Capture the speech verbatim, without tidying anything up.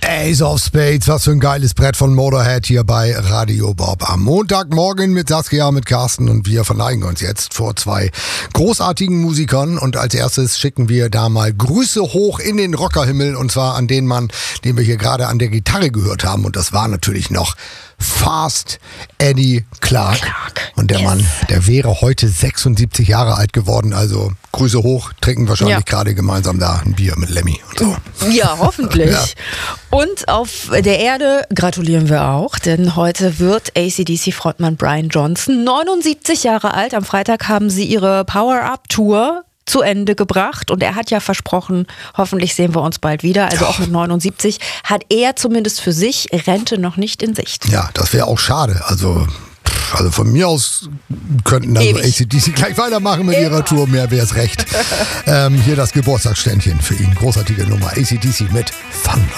Ace of Spades, was für ein geiles Brett von Motorhead hier bei Radio Bob. Am Montagmorgen mit Saskia, mit Carsten und wir verneigen uns jetzt vor zwei großartigen Musikern. Und als erstes schicken wir da mal Grüße hoch in den Rockerhimmel und zwar an den Mann, den wir hier gerade an der Gitarre gehört haben. Und das war natürlich noch Fast Eddie Clarke. Clarke. Und der Yes. Mann, der wäre heute sechsundsiebzig Jahre alt geworden. Also Grüße hoch, trinken wahrscheinlich Ja. gerade gemeinsam da ein Bier mit Lemmy und so. Ja, hoffentlich. Ja. Und auf der Erde gratulieren wir auch, denn heute wird A C D C-Frontmann Brian Johnson neunundsiebzig Jahre alt. Am Freitag haben sie ihre Power-Up-Tour zu Ende gebracht und er hat ja versprochen, hoffentlich sehen wir uns bald wieder, also auch mit neunundsiebzig hat er zumindest für sich Rente noch nicht in Sicht. Ja, das wäre auch schade. Also, pff, also von mir aus könnten also Ewig. A C D C gleich weitermachen mit ihrer Tour, mehr wäre es recht. ähm, hier das Geburtstagsständchen für ihn, großartige Nummer, A C D C mit Thunder.